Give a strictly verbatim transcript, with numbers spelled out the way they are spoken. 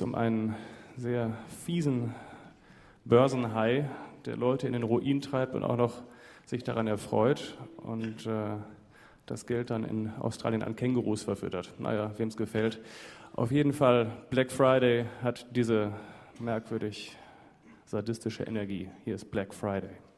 um einen sehr fiesen Börsenhai, der Leute in den Ruin treibt und auch noch sich daran erfreut und äh, das Geld dann in Australien an Kängurus verfüttert. Naja, wem es gefällt. Auf jeden Fall, Black Friday hat diese merkwürdig sadistische Energie. Hier ist Black Friday.